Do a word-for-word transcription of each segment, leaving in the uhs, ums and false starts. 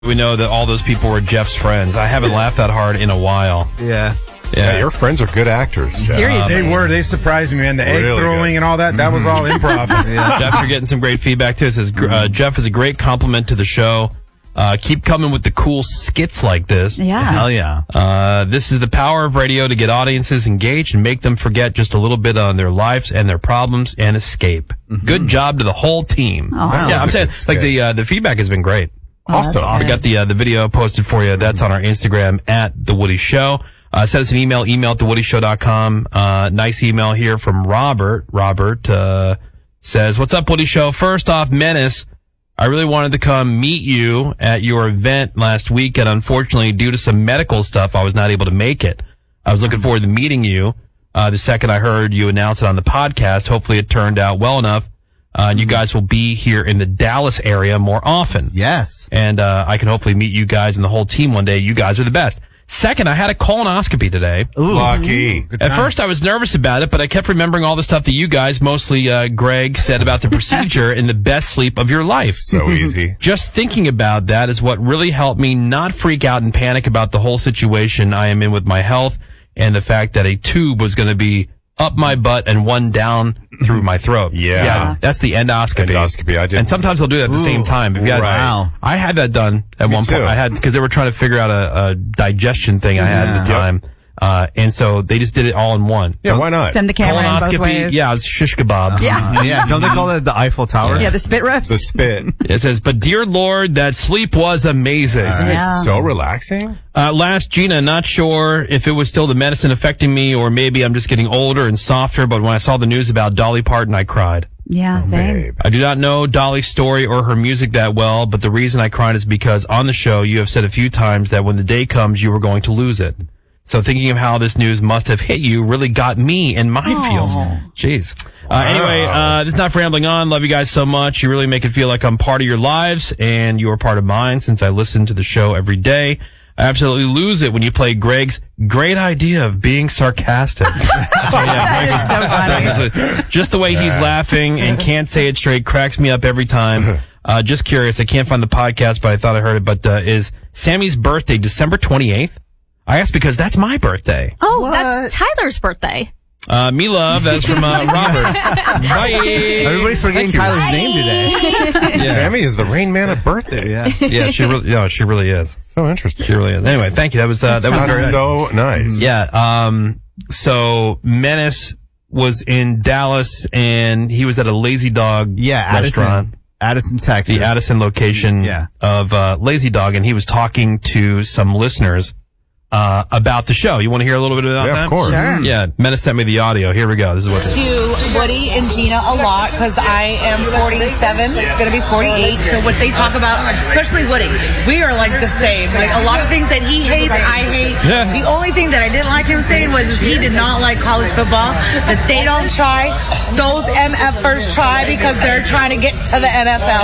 We know that all those people were Jeff's friends. I haven't laughed that hard in a while. Yeah. Yeah, yeah your friends are good actors, Jeff. Seriously. They were. They surprised me, man. The egg Really throwing good. and all that, that was all improv. yeah. Jeff, you're getting some great feedback, too. It says, uh, Jeff is a great compliment to the show. Uh, keep coming with the cool skits like this. Yeah. Hell yeah. Uh, this is the power of radio to get audiences engaged and make them forget just a little bit on their lives and their problems and escape. Mm-hmm. Good job to the whole team. Oh, wow. Yeah, I'm saying, like, the uh, the feedback has been great. Oh, awesome. We got the uh, the video posted for you. That's on our Instagram at The Woody Show. Uh, send us an email, email at the woody show dot com. Uh, nice email here from Robert. Robert uh, says, what's up, Woody Show? First off, Menace, I really wanted to come meet you at your event last week, and unfortunately, due to some medical stuff, I was not able to make it. I was looking forward to meeting you uh, the second I heard you announce it on the podcast. Hopefully, it turned out well enough. Uh, and you guys will be here in the Dallas area more often. Yes. And uh, I can hopefully meet you guys and the whole team one day. You guys are the best. Second, I had a colonoscopy today. Ooh. Lucky. At first, I was nervous about it, but I kept remembering all the stuff that you guys, mostly uh, Greg, said about the procedure and the best sleep of your life. So easy. Just thinking about that is what really helped me not freak out and panic about the whole situation I am in with my health and the fact that a tube was going to be up my butt and one down through my throat. Yeah. yeah that's the endoscopy. Endoscopy. I did. And sometimes they'll do that at the Ooh, same time. If you had, wow. I had that done at Me one too. point. I had, because they were trying to figure out a, a digestion thing I had at the Yep. time. Uh, and so they just did it all in one. Yeah, why not? Send the camera in both Colonoscopy, ways. yeah, it was shish kebab. Yeah. Uh, yeah. Don't they call it the Eiffel Tower? Yeah, the spit roast. The spit. It says, but dear Lord, that sleep was amazing. Isn't Yeah. it so relaxing? Uh, last, Gina, not sure if it was still the medicine affecting me or maybe I'm just getting older and softer, but when I saw the news about Dolly Parton, I cried. Yeah, same. Babe. I do not know Dolly's story or her music that well, but the reason I cried is because on the show you have said a few times that when the day comes, you were going to lose it. So thinking of how this news must have hit you really got me in my feels. Jeez. Uh, anyway, uh, this is not for rambling on. Love you guys so much. You really make it feel like I'm part of your lives and you are part of mine since I listen to the show every day. I absolutely lose it when you play Greg's great idea of being sarcastic. That's what, yeah, That is so funny. Greg is a- just the way he's laughing and can't say it straight cracks me up every time. Uh, just curious. I can't find the podcast, but I thought I heard it. But uh, is Sammy's birthday December twenty-eighth? I asked because that's my birthday. Oh, What? that's Tyler's birthday. Uh, me love. That's from uh, Robert. Bye. Everybody's forgetting Tyler's name today. Yeah. Sammy is the rain man at birthday. Yeah. Yeah, she really. No, she really is. So interesting. She really is. Anyway, thank you. That was uh, that was That's very nice. so nice. Yeah. Um. So Menace was in Dallas, and he was at a Lazy Dog Yeah. restaurant. Addison, Addison, Texas. The Addison location Yeah. of uh, Lazy Dog, and he was talking to some listeners uh, about the show. You want to hear a little bit about Yeah, that? of course. Sure. Yeah, Menace sent me the audio. Here we go. This is what. To Woody and Gina a lot because I am forty-seven, going to be forty-eight. So what they talk about, especially Woody, we are like the same. Like a lot of things that he hates, I hate. Yeah. The only thing that I didn't like him saying was is he did not like college football. That they don't try. Those MFers try because they're trying to get to the N F L.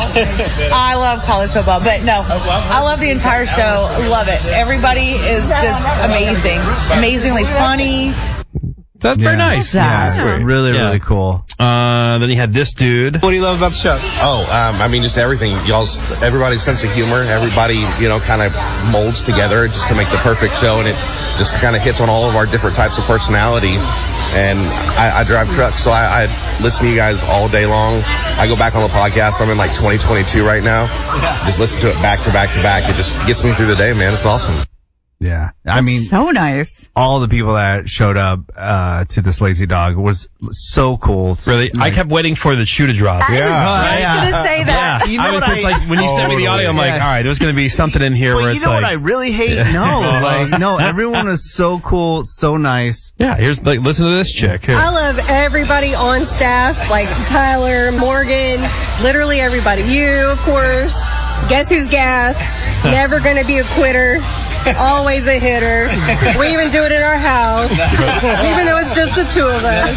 I love college football, but no, I love the entire show. Love it. Everybody is just amazing, amazingly funny. That's very nice. Yeah. Yeah. Really, Yeah. really cool. Uh, then you had this dude. What do you love about the show? Oh, um, I mean, just everything. Y'all's, everybody's sense of humor. Everybody, you know, kind of molds together just to make the perfect show, and it just kind of hits on all of our different types of personality. And I, I drive trucks, so I, I listen to you guys all day long. I go back on the podcast. I'm in like twenty twenty-two right now. Just listen to it back to back to back. It just gets me through the day, man. It's awesome. Yeah. I mean, So nice. all the people that showed up uh, to this Lazy Dog was so cool. Really, I kept waiting for the shoe to drop. I was just yeah. going to say that. You know I was what just I- like, when you sent me the audio, I'm like, Yeah. all right, there's going to be something in here Well, where you it's know like, what I really hate? No, like no. Everyone was so cool, so nice. yeah, here's like, listen to this chick. Here. I love everybody on staff, like Tyler, Morgan, literally everybody. You, of course. Guess who's gas? Never gonna be a quitter. Always a hitter. We even do it in our house, even though it's just the two of us.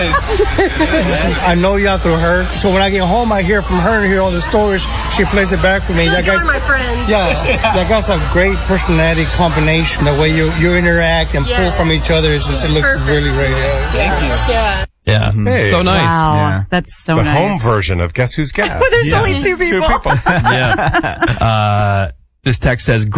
I know y'all through her, so when I get home, I hear from her and hear all the stories. She plays it back for me. Feel That like guy's, you're my friends. yeah, that guy's a great personality combination. The way you you interact and pull Yes. from each other is just it looks Perfect. really great. Yeah. Thank you. Yeah. Yeah, Hey. so nice. Wow. Yeah. That's so The nice. home version of Guess Who's Gas? Well, there's Yeah. only two people. Two people. Yeah. Uh, This text says,